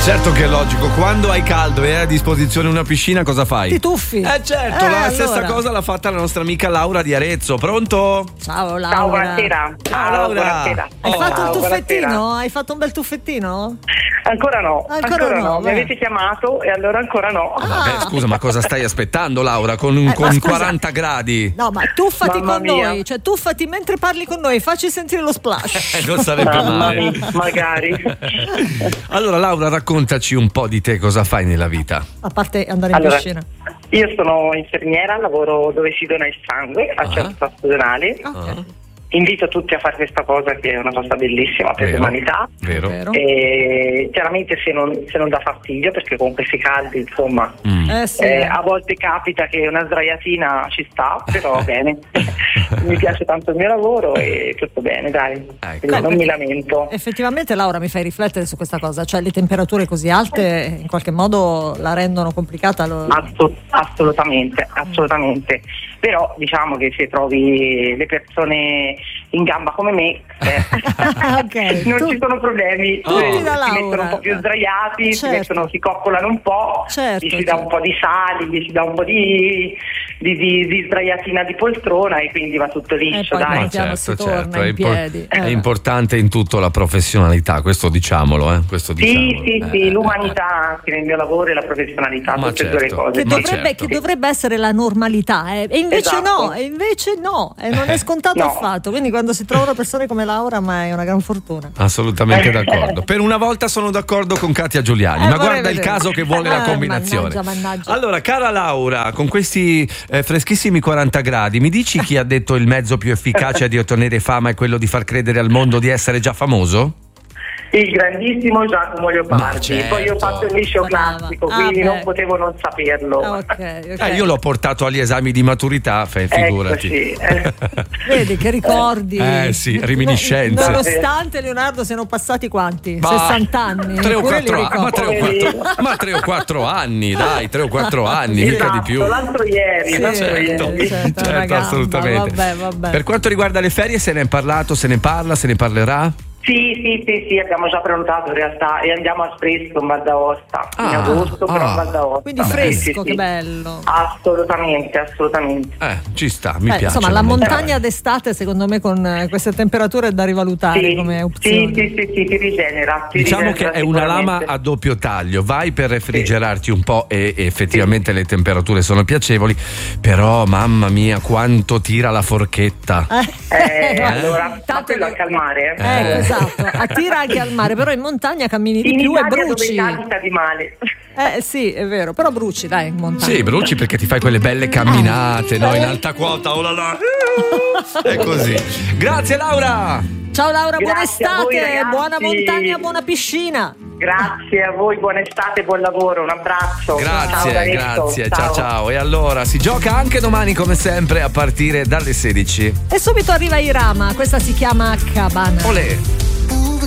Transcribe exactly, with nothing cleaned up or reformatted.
Certo che è logico, quando hai caldo e hai a disposizione una piscina cosa fai? Ti tuffi. Eh certo, Eh, la allora. stessa cosa l'ha fatta la nostra amica Laura di Arezzo. Pronto? Ciao Laura. Ciao, buonasera. Ciao, Laura. Buonasera. Hai Oh, fatto ciao, un tuffettino? buonasera. Hai fatto un bel tuffettino? Ancora no, Ancora ancora, no, no. Mi beh. avete chiamato e allora ancora no. Ah. Vabbè, scusa, ma cosa stai aspettando, Laura? Con, Eh, con ma scusa. quaranta gradi? No, ma tuffati Mamma con mia. noi, cioè tuffati mentre parli con noi, facci sentire lo splash. Eh, non sarebbe Mamma male. mia, magari. Allora, Laura, raccontaci un po' di te, cosa fai nella vita? A parte andare in Allora, piscina. io sono infermiera, lavoro dove si dona il sangue al Ah. centro stagionale. Ok. Invito tutti a fare questa cosa che è una cosa bellissima per Vero. l'umanità. Vero? Vero? E chiaramente se non, se non dà fastidio, perché con questi caldi insomma Mm. Eh sì. eh, a volte capita che una sdraiatina ci sta, però va bene. Mi piace tanto il mio lavoro e tutto bene, dai. Ecco. Quindi non mi lamento. Effettivamente Laura mi fai riflettere su questa cosa, cioè le temperature così alte in qualche modo la rendono complicata. Lo... Assu- assolutamente, assolutamente. Però diciamo che se trovi le persone in gamba come me, eh, Ok, non tu- ci sono problemi. Oh. Eh, Tutti da si mettono Laura. un po' più sdraiati, si, Certo. mettono, si coccolano un po', Certo, gli si dà certo. un po' di sali, gli si dà un po' di, di, di, di sdraiatina di poltrona e quindi va tutto E liscio, poi dai. pian piano si torna è, in piedi. è Eh. importante in tutto la professionalità, questo diciamolo, eh? Questo Sì, diciamolo. sì, Eh, sì, eh, l'umanità anche nel mio lavoro e la professionalità, Ma tutte e due le certo. cose. Che Ma dovrebbe, certo. che dovrebbe essere la normalità, eh. E invece Esatto. no, e invece no, e non è scontato No. affatto. Quindi quando si trovano persone come Laura, ma è una gran fortuna. Assolutamente d'accordo. Per una volta sono d'accordo con Katia Giuliani, Eh, ma vorrei guarda il vedere. caso che vuole la Eh, combinazione. mannaggia, mannaggia. Allora, cara Laura, con questi eh, freschissimi quaranta gradi, mi dici chi ha detto il mezzo più efficace di ottenere fama è quello di far credere al mondo di essere già famoso? Il grandissimo Giacomo Leopardi. Ma certo. Poi io ho fatto il liceo Brava. classico, Ah, quindi beh. non potevo non saperlo. Ah, ok, ok. Eh, io l'ho portato agli esami di maturità, fai, figurati. Eccoci, eh. Vedi che ricordi. Eh, sì, reminiscenze. Nonostante Leonardo siano passati quanti? Ma- sessanta anni. tre o Eppure li quattro anni, ma tre o ricordi. quattro, ma tre o quattro anni, dai, tre o quattro anni, mica Esatto, di più. l'altro ieri, Sì, l'altro Certo, ieri. certo, certo, una gamba, assolutamente. vabbè, vabbè. Per quanto riguarda le ferie, se ne è parlato, se ne parla, se ne parlerà? Sì, sì, sì, sì, abbiamo già prenotato in realtà e andiamo a Fresco in Val d'Aosta, in Ah, agosto però ah. a Val d'Aosta. Quindi Sì, fresco, sì, che sì. bello. Assolutamente, assolutamente. Eh, ci sta, mi Beh, piace. insomma, la montagna d'estate, secondo me, con eh, queste temperature è da rivalutare Sì, come sì, opzione. sì, sì, sì, ti rigenera. Ti Diciamo che rigenera è una lama sicuramente. a doppio taglio, vai per refrigerarti un po' e, e effettivamente le temperature sono piacevoli, però mamma mia quanto tira la forchetta. Eh, allora, ma Tanto quello che- al calmare. Ecco, Eh. esatto, attira anche al mare, però in montagna cammini di In più e Italia bruci. dove canta di male. Eh sì, è vero, però bruci, dai, in montagna. Sì, bruci perché ti fai quelle belle camminate, no? In alta quota, oh là là. È così. Grazie Laura! Ciao Laura, buona Grazie a voi, estate, ragazzi. buona montagna, buona piscina. Grazie a voi, buona estate, buon lavoro, un abbraccio. Grazie, Ciao, Danetto. grazie, ciao ciao. E allora si gioca anche domani come sempre a partire dalle sedici. E subito arriva Irama, questa si chiama Cabana. Olè!